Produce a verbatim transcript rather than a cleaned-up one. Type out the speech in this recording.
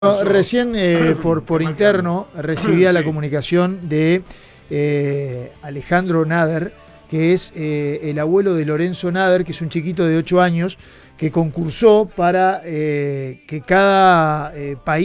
No, recién eh, por, por interno recibía la comunicación de eh, Alejandro Nader, que es eh, el abuelo de Lorenzo Nader, que es un chiquito de ocho años, que concursó para eh, que cada eh, país